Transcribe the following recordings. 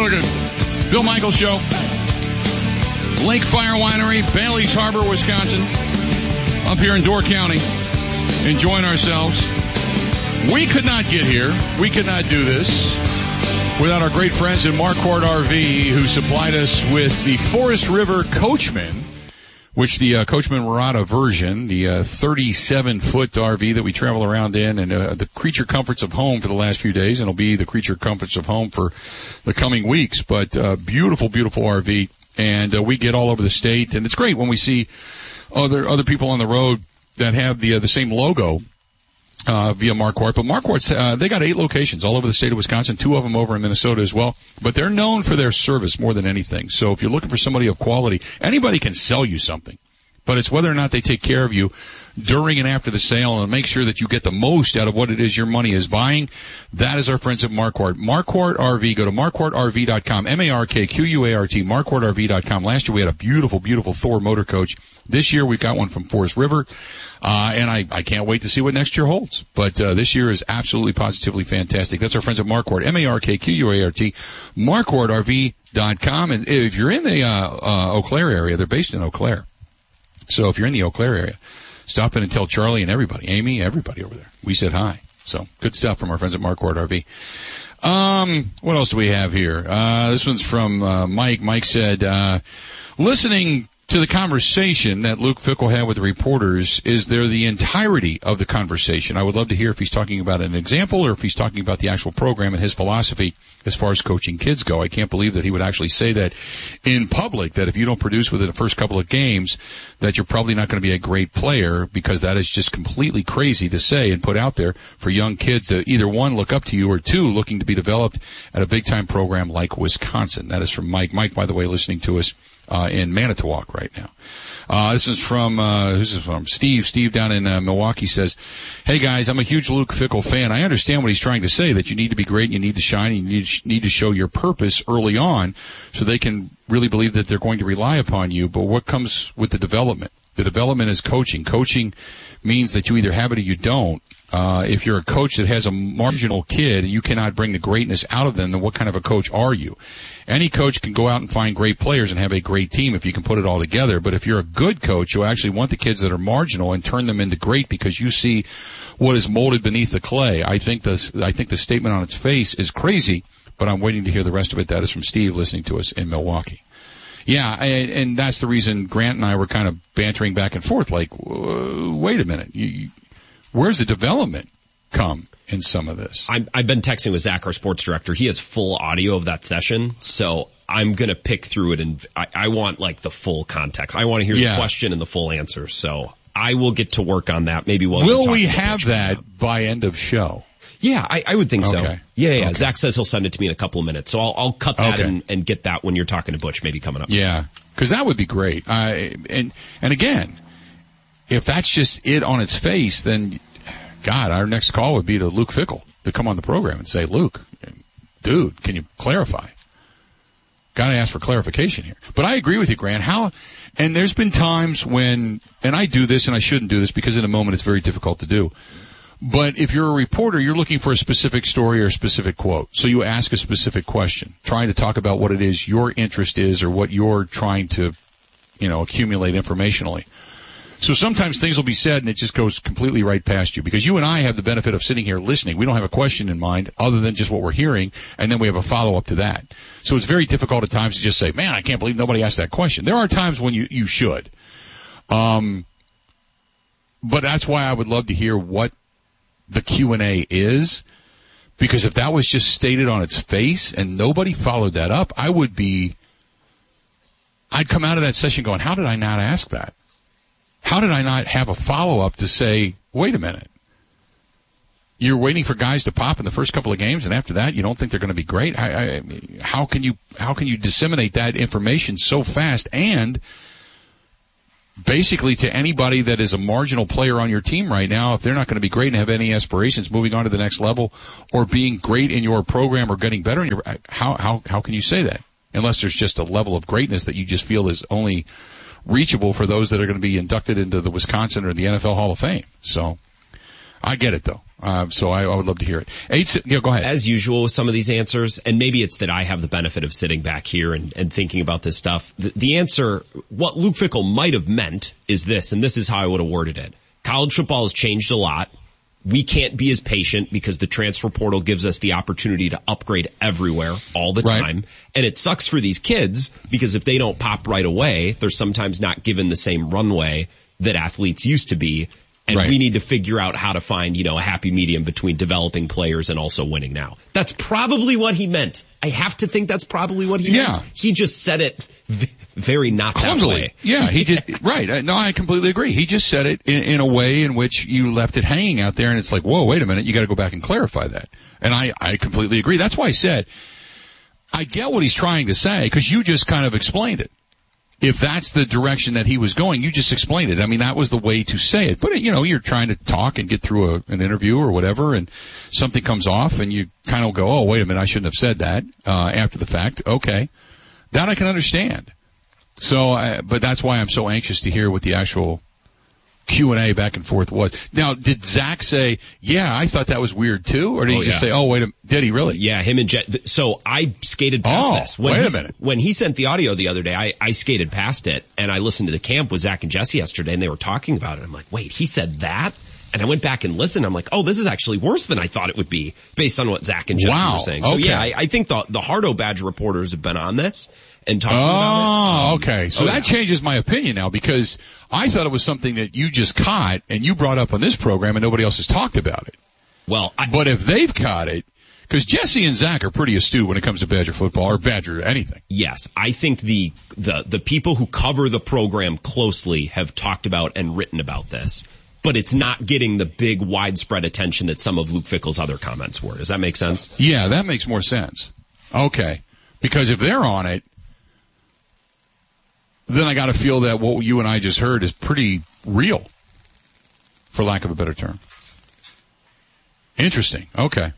Look at Bill Michaels Show. Lake Fire Winery, Bailey's Harbor, Wisconsin. Up here in Door County. Enjoying ourselves. We could not get here. We could not do this without our great friends at Marquardt RV, who supplied us with the Forest River Coachman, which the Coachman Murata version, the 37-foot RV that we travel around in, and the creature comforts of home for the last few days, and it'll be the creature comforts of home for the coming weeks. But beautiful, beautiful RV, and we get all over the state, and it's great when we see other people on the road that have the same logo via Marquardt. But Marquardt's, they got 8 locations all over the state of Wisconsin, 2 of them over in Minnesota as well. But they're known for their service more than anything. So if you're looking for somebody of quality, anybody can sell you something. But it's whether or not they take care of you during and after the sale and make sure that you get the most out of what it is your money is buying. That is our friends at Marquardt. Marquardt RV. Go to marquardtrv.com, MARKQUART, marquardtrv.com. Last year we had a beautiful, beautiful Thor motor coach. This year we've got one from Forest River. And I can't wait to see what next year holds. But this year is absolutely positively fantastic. That's our friends at Marquardt, MARKQUART, marquardrv.com. And if you're in the Eau Claire area, they're based in Eau Claire. So if you're in the Eau Claire area, stop in and tell Charlie and everybody, Amy, everybody over there. We said hi. So good stuff from our friends at Marquardt RV. What else do we have here? This one's from Mike. Mike said, listening to the conversation that Luke Fickell had with the reporters, is there the entirety of the conversation? I would love to hear if he's talking about an example or if he's talking about the actual program and his philosophy as far as coaching kids go. I can't believe that he would actually say that in public, that if you don't produce within the first couple of games, that you're probably not going to be a great player, because that is just completely crazy to say and put out there for young kids to either, one, look up to you, or two, looking to be developed at a big-time program like Wisconsin. That is from Mike. Mike, by the way, listening to us in Manitowoc right now. This is from, who's this from? Steve. Steve down in Milwaukee says, hey guys, I'm a huge Luke Fickell fan. I understand what he's trying to say, that you need to be great and you need to shine and you need to show your purpose early on so they can really believe that they're going to rely upon you. But what comes with the development? The development is coaching. Coaching means that you either have it or you don't. If you're a coach that has a marginal kid and you cannot bring the greatness out of them, then what kind of a coach are you? Any coach can go out and find great players and have a great team if you can put it all together. But if you're a good coach, you actually want the kids that are marginal and turn them into great because you see what is molded beneath the clay. I think the statement on its face is crazy, but I'm waiting to hear the rest of it. That is from Steve listening to us in Milwaukee. Yeah, and that's the reason Grant and I were kind of bantering back and forth, like, wait a minute, where's the development come in some of this? I've been texting with Zach, our sports director. He has full audio of that session, so I'm going to pick through it, and I want, like, the full context. I want to hear the question and the full answer, so I will get to work on that. Maybe will we have that by end of show? Yeah, I would think so. Okay. Yeah. Okay. Zach says he'll send it to me in a couple of minutes, so I'll cut that and get that when you're talking to Butch, maybe coming up. Yeah, because that would be great. And again, if that's just it on its face, then, God, our next call would be to Luke Fickell to come on the program and say, Luke, dude, can you clarify? Got to ask for clarification here. But I agree with you, Grant. And there's been times when, and I do this and I shouldn't do this because in a moment it's very difficult to do. But if you're a reporter, you're looking for a specific story or a specific quote. So you ask a specific question, trying to talk about what it is your interest is or what you're trying to, accumulate informationally. So sometimes things will be said and it just goes completely right past you because you and I have the benefit of sitting here listening. We don't have a question in mind other than just what we're hearing, and then we have a follow-up to that. So it's very difficult at times to just say, man, I can't believe nobody asked that question. There are times when you should. But that's why I would love to hear what the Q&A is, because if that was just stated on its face and nobody followed that up, I'd come out of that session going, how did I not ask that? How did I not have a follow-up to say, wait a minute, you're waiting for guys to pop in the first couple of games and after that you don't think they're going to be great? How can you disseminate that information so fast and basically to anybody that is a marginal player on your team right now, if they're not going to be great and have any aspirations moving on to the next level or being great in your program or getting better in your, how can you say that? Unless there's just a level of greatness that you just feel is only reachable for those that are going to be inducted into the Wisconsin or the NFL Hall of Fame. So I get it though. So I would love to hear it. Go ahead. As usual with some of these answers, and maybe it's that I have the benefit of sitting back here and thinking about this stuff. The answer, what Luke Fickell might have meant is this, and this is how I would have worded it. College football has changed a lot. We can't be as patient because the transfer portal gives us the opportunity to upgrade everywhere all the time. And it sucks for these kids because if they don't pop right away, they're sometimes not given the same runway that athletes used to be. And we need to figure out how to find, a happy medium between developing players and also winning now. That's probably what he meant. I have to think that's probably what he meant. He just said it very not clumsily. That way. Yeah, he just, right. No, I completely agree. He just said it in a way in which you left it hanging out there and it's like, whoa, wait a minute, you gotta go back and clarify that. And I completely agree. That's why I said, I get what he's trying to say because you just kind of explained it. If that's the direction that he was going, you just explained it. I mean, that was the way to say it. But, you're trying to talk and get through an interview or whatever, and something comes off, and you kind of go, oh, wait a minute, I shouldn't have said that after the fact. Okay. That I can understand. So, but that's why I'm so anxious to hear what the actual Q&A back and forth was. Now, did Zach say, yeah, I thought that was weird too? Or did he just say, oh, wait a minute, did he really? Yeah, him and Jet. So I skated past this. Wait a minute. When he sent the audio the other day, I skated past it and I listened to the camp with Zach and Jesse yesterday and they were talking about it. I'm like, wait, he said that? And I went back and listened. I'm like, oh, this is actually worse than I thought it would be based on what Zach and Jesse were saying. So yeah, I think the Hardo Badger reporters have been on this and talking about it. Okay. So that changes my opinion now because I thought it was something that you just caught and you brought up on this program and nobody else has talked about it. Well, but if they've caught it, because Jesse and Zach are pretty astute when it comes to Badger football or Badger anything. Yes, I think the people who cover the program closely have talked about and written about this. But it's not getting the big widespread attention that some of Luke Fickell's other comments were. Does that make sense? Yeah, that makes more sense. Okay. Because if they're on it, then I gotta feel that what you and I just heard is pretty real, for lack of a better term. Interesting. Okay.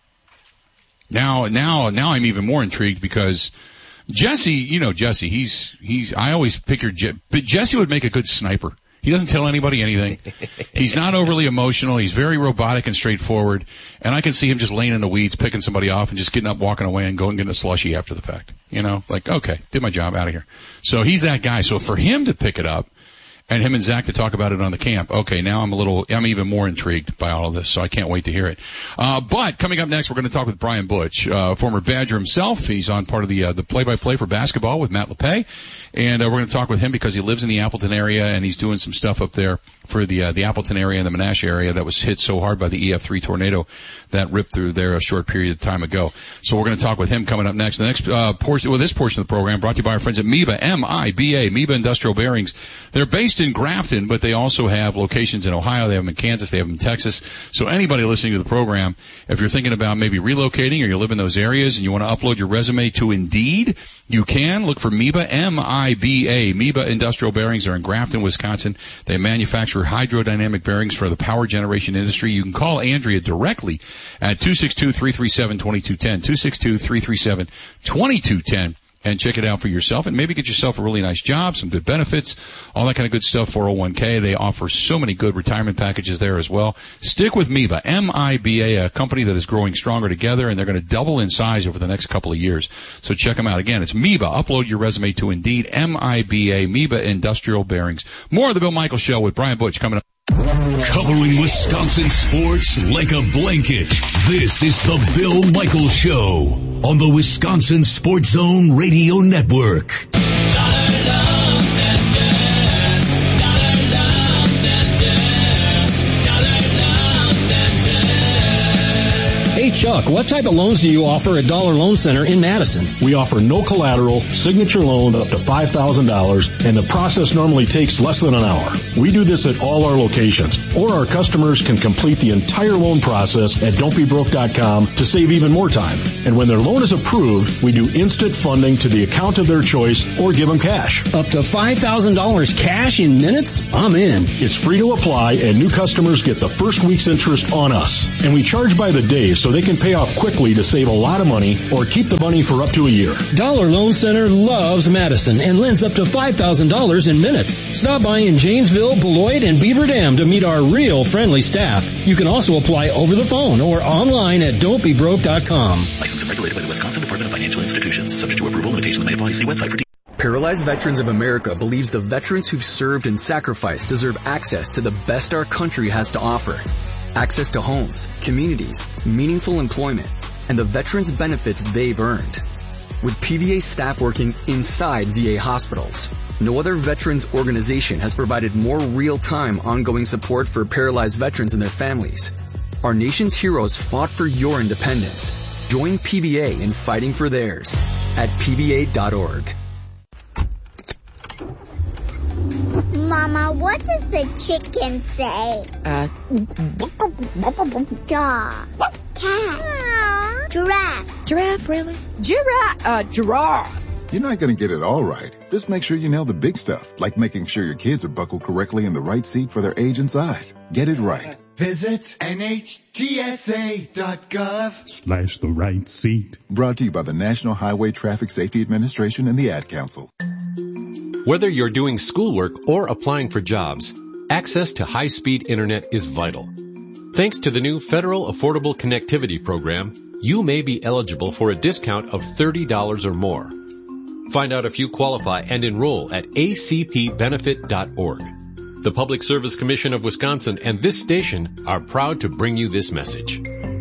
Now I'm even more intrigued because Jesse, Jesse, I always pictured, but Jesse would make a good sniper. He doesn't tell anybody anything. He's not overly emotional. He's very robotic and straightforward. And I can see him just laying in the weeds, picking somebody off and just getting up, walking away and going and getting a slushie after the fact. Like, okay, did my job, out of here. So he's that guy. So for him to pick it up and him and Zach to talk about it on the camp, okay, now I'm even more intrigued by all of this. So I can't wait to hear it. But coming up next, we're going to talk with Brian Butch, former Badger himself. He's on part of the play-by-play for basketball with Matt LePay. And we're going to talk with him because he lives in the Appleton area and he's doing some stuff up there for the Appleton area and the Menasha area that was hit so hard by the EF3 tornado that ripped through there a short period of time ago. So we're going to talk with him coming up next. The next this portion of the program brought to you by our friends at MIBA, M-I-B-A, MIBA Industrial Bearings. They're based in Grafton, but they also have locations in Ohio. They have them in Kansas. They have them in Texas. So anybody listening to the program, if you're thinking about maybe relocating or you live in those areas and you want to upload your resume to Indeed, you can. Look for MIBA, M-I-B-A. MIBA Industrial Bearings are in Grafton, Wisconsin. They manufacture hydrodynamic bearings for the power generation industry. You can call Andrea directly at 262-337-2210, 262-337-2210. And check it out for yourself and maybe get yourself a really nice job, some good benefits, all that kind of good stuff, 401k. They offer so many good retirement packages there as well. Stick with MIBA, M-I-B-A, a company that is growing stronger together, and they're going to double in size over the next couple of years. So check them out. Again, it's MIBA. Upload your resume to Indeed, M-I-B-A, MIBA Industrial Bearings. More of the Bill Michaels Show with Brian Butch coming up. Covering Wisconsin sports like a blanket. This is the Bill Michaels Show on the Wisconsin Sports Zone Radio Network. Hey Chuck, what type of loans do you offer at Dollar Loan Center in Madison? We offer no collateral, signature loan up to $5,000, and the process normally takes less than an hour. We do this at all our locations, or our customers can complete the entire loan process at don'tbebroke.com to save even more time. And when their loan is approved, we do instant funding to the account of their choice or give them cash. Up to $5,000 cash in minutes? I'm in. It's free to apply, and new customers get the first week's interest on us. And we charge by the day, so they can pay off quickly to save a lot of money or keep the money for up to a year. Dollar Loan Center loves Madison and lends up to $5,000 in minutes. Stop by in Janesville, Beloit, and Beaver Dam to meet our real friendly staff. You can also apply over the phone or online at don'tbebroke.com. Licensed and regulated by the Wisconsin Department of Financial Institutions. Subject to approval. Limitations may apply. See website for details. Paralyzed Veterans of America believes the veterans who've served and sacrificed deserve access to the best our country has to offer. Access to homes, communities, meaningful employment, and the veterans' benefits they've earned. With PVA staff working inside VA hospitals, no other veterans organization has provided more real-time ongoing support for paralyzed veterans and their families. Our nation's heroes fought for your independence. Join PVA in fighting for theirs at PVA.org. Mama, what does the chicken say? Dog. Cat. Giraffe. Giraffe, really? Giraffe. You're not going to get it all right. Just make sure you nail the big stuff, like making sure your kids are buckled correctly in the right seat for their age and size. Get it right. Visit NHTSA.gov/the right seat. Brought to you by the National Highway Traffic Safety Administration and the Ad Council. Whether you're doing schoolwork or applying for jobs, access to high-speed internet is vital. Thanks to the new Federal Affordable Connectivity Program, you may be eligible for a discount of $30 or more. Find out if you qualify and enroll at acpbenefit.org. The Public Service Commission of Wisconsin and this station are proud to bring you this message.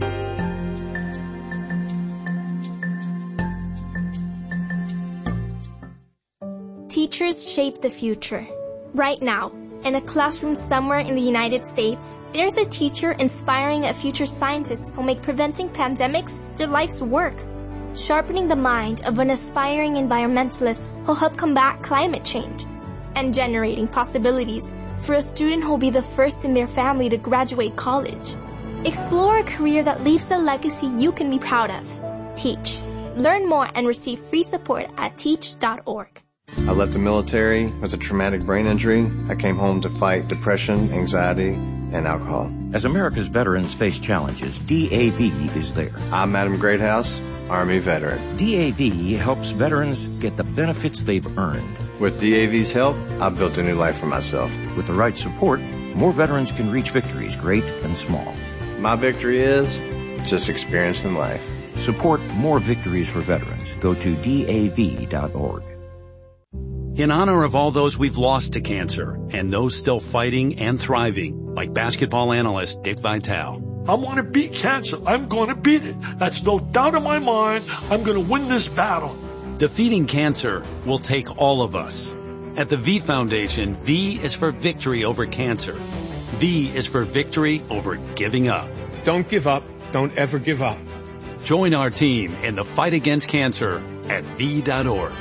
Teachers shape the future. Right now, in a classroom somewhere in the United States, there's a teacher inspiring a future scientist who'll make preventing pandemics their life's work, sharpening the mind of an aspiring environmentalist who'll help combat climate change, and generating possibilities for a student who'll be the first in their family to graduate college. Explore a career that leaves a legacy you can be proud of. Teach. Learn more and receive free support at teach.org. I left the military with a traumatic brain injury. I came home to fight depression, anxiety, and alcohol. As America's veterans face challenges, DAV is there. I'm Adam Greathouse, Army veteran. DAV helps veterans get the benefits they've earned. With DAV's help, I've built a new life for myself. With the right support, more veterans can reach victories, great and small. My victory is just experiencing life. Support more victories for veterans. Go to DAV.org. In honor of all those we've lost to cancer and those still fighting and thriving, like basketball analyst Dick Vitale. I want to beat cancer. I'm going to beat it. That's no doubt in my mind. I'm going to win this battle. Defeating cancer will take all of us. At the V Foundation, V is for victory over cancer. V is for victory over giving up. Don't give up. Don't ever give up. Join our team in the fight against cancer at V.org.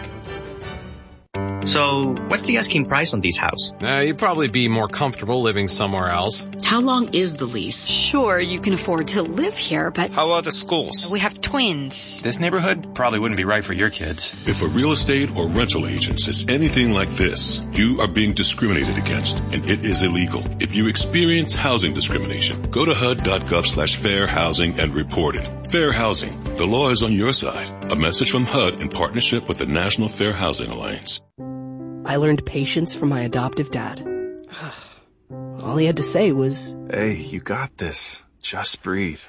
So, what's the asking price on these houses? You'd probably be more comfortable living somewhere else. How long is the lease? Sure, you can afford to live here, but... How about the schools? We have twins. This neighborhood probably wouldn't be right for your kids. If a real estate or rental agent says anything like this, you are being discriminated against, and it is illegal. If you experience housing discrimination, go to HUD.gov/fair housing and report it. Fair housing. The law is on your side. A message from HUD in partnership with the National Fair Housing Alliance. I learned patience from my adoptive dad. All he had to say was, "Hey, you got this. Just breathe."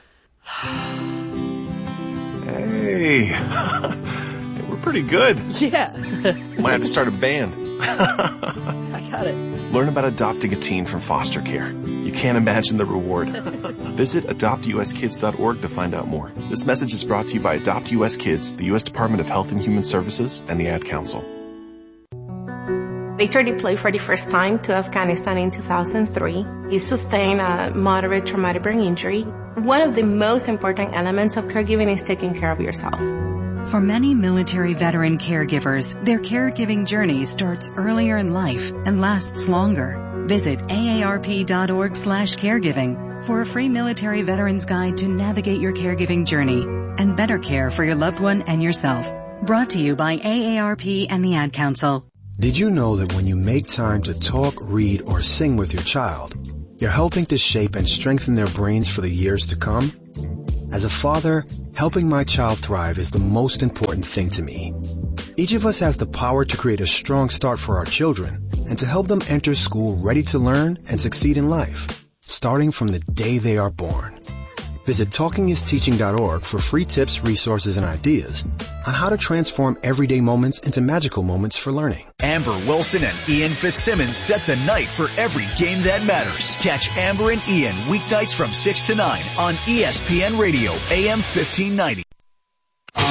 Hey, we're pretty good. Yeah. Might have to start a band. I got it. Learn about adopting a teen from foster care. You can't imagine the reward. Visit adoptuskids.org to find out more. This message is brought to you by Adopt US Kids, the U.S. Department of Health and Human Services, and the Ad Council. Victor deployed for the first time to Afghanistan in 2003. He sustained a moderate traumatic brain injury. One of the most important elements of caregiving is taking care of yourself. For many military veteran caregivers, their caregiving journey starts earlier in life and lasts longer. Visit aarp.org/caregiving for a free military veterans guide to navigate your caregiving journey and better care for your loved one and yourself. Brought to you by AARP and the Ad Council. Did you know that when you make time to talk, read, or sing with your child, you're helping to shape and strengthen their brains for the years to come? As a father, helping my child thrive is the most important thing to me. Each of us has the power to create a strong start for our children and to help them enter school ready to learn and succeed in life, starting from the day they are born. Visit TalkingIsTeaching.org for free tips, resources, and ideas on how to transform everyday moments into magical moments for learning. Amber Wilson and Ian Fitzsimmons set the night for every game that matters. Catch Amber and Ian weeknights from 6 to 9 on ESPN Radio, AM 1590.